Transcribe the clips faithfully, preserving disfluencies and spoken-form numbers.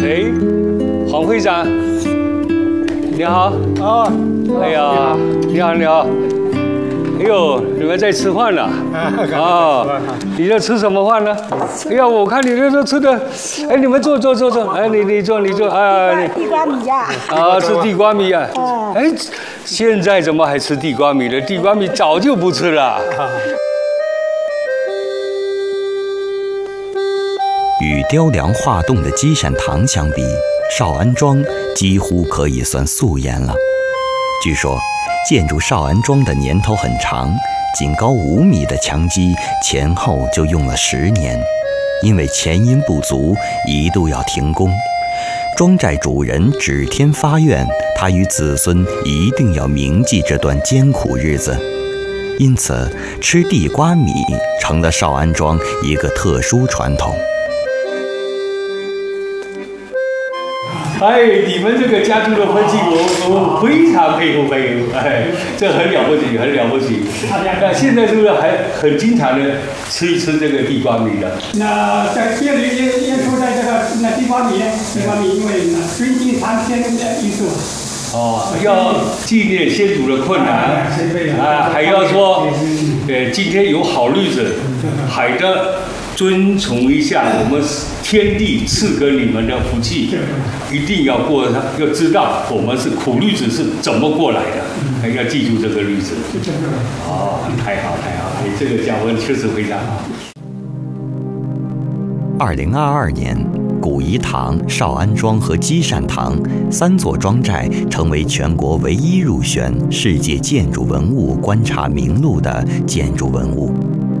哎，黄会长，你好。 哦， 哎呀，你好，你好。哎呦，你们在吃饭呢？啊，你在吃什么饭呢？哎呀，我看你这都吃的，哎，你们坐坐坐坐，哎，你你坐你坐，哎， 地瓜米呀。 啊，吃地瓜米啊。哎，现在怎么还吃地瓜米了？地瓜米早就不吃了。 与雕梁画栋的积善堂相比，少安庄几乎可以算素颜了。据说，建筑少安庄的年头很长，仅高五米的墙基前后就用了十年，因为钱银不足，一度要停工。庄寨主人指天发愿，他与子孙一定要铭记这段艰苦日子，因此吃地瓜米成了少安庄一个特殊传统。 哎，你们这个家族的分析，我我非常佩服佩服，哎，这很了不起，很了不起。那现在是不是还很经常的吃一吃这个地瓜米的？ 那在这里也也说在这个那地瓜米，地瓜米因为呢尊敬苍天的因素。 哦，要纪念先祖的困难啊，还要说，呃，今天有好日子，海的遵从一下我们天地赐给你们的福气，一定要过它，要知道我们是苦日子是怎么过来的，还要记住这个日子。哦，太好太好，你这个教训确实非常好。 二零二二年，古颐堂、少安庄和积善堂三座庄寨成为全国唯一入选世界建筑文物观察名录的建筑文物。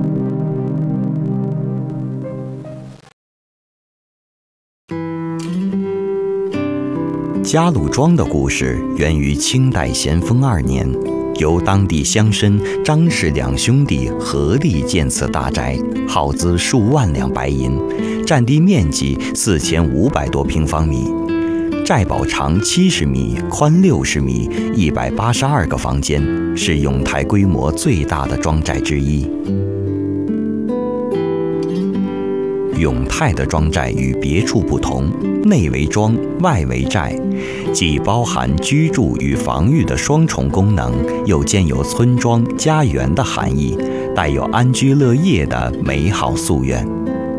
嘉禄庄的故事源于清代咸丰二年，由当地乡绅张氏两兄弟合力建此大宅，耗资数万两白银，占地面积四千五百多平方米，寨堡长七十米，宽六十米，一百八十二个房间，是永泰规模最大的庄寨之一。永泰的庄寨与别处不同，内为庄，外为寨，既包含居住与防御的双重功能，又兼有村庄、家园的含义，带有安居乐业的美好夙愿。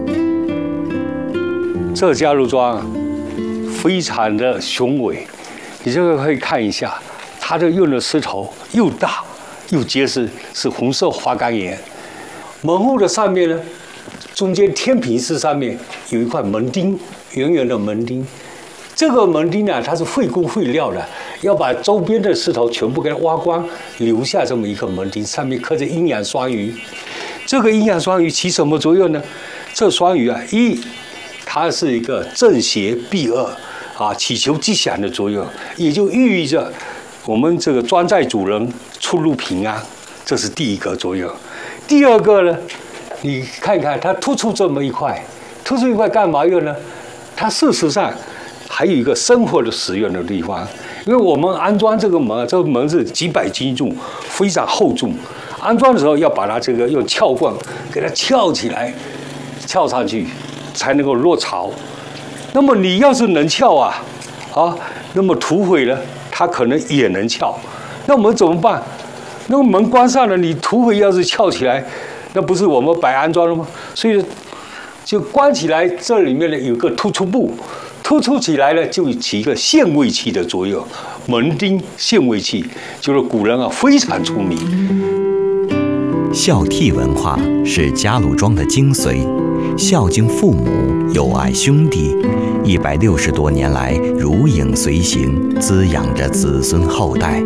这嘉禄庄非常的雄伟，你这个可以看一下，它的用的石头又大又结实，是红色花岗岩。门户的上面呢，中间天平式上面有一块门钉，圆圆的门钉。这个门钉呢，它是费工费料的，要把周边的石头全部给它挖光，留下这么一个门钉，上面刻着阴阳双鱼。这个阴阳双鱼起什么作用呢？这双鱼啊，一，它是一个正邪避恶啊，祈求吉祥的作用，也就寓意着我们这个庄寨主人出入平安，这是第一个作用。第二个呢？你看看，它突出这么一块，突出一块干嘛用呢？它事实上还有一个生活的使用的地方，因为我们安装这个门，这个门是几百斤重，非常厚重。安装的时候要把它这个用撬棍给它撬起来，撬上去才能够落槽。那么你要是能撬啊，啊，那么土匪呢，它可能也能撬。那我们怎么办？那个门关上了，你土匪要是撬起来，那不是我们白安装了吗？所以就关起来，这里面呢有个突出部，突出起来呢就起一个限位器的作用。门钉限位器就是古人啊非常出名。 孝悌文化是嘉禄庄的精髓，孝敬父母，友爱兄弟，一百六十多年来如影随形，滋养着子孙后代。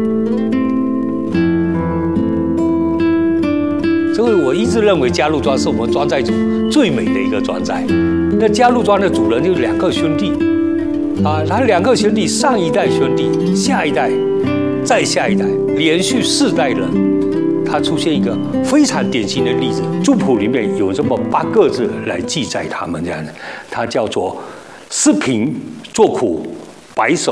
所以我一直认为嘉禄庄是我们庄寨主最美的一个庄寨。那嘉禄庄的主人就是两个兄弟，啊，他两个兄弟，上一代兄弟，下一代，再下一代，连续四代人，他出现一个非常典型的例子。族谱里面有这么八个字来记载他们这样的，它叫做“思贫作苦，白首